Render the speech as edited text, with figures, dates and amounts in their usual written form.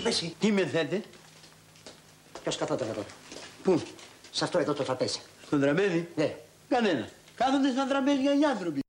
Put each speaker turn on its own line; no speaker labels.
τραπέζι.
Τι με θέτε?
Ποιος καθόταν εδώ?
Πού?
Σε αυτό εδώ το τραπέζι.
Στον τραπέζι?
Ναι.
Κανένα. Κάθονται στα τραπέζια οι άνθρωποι.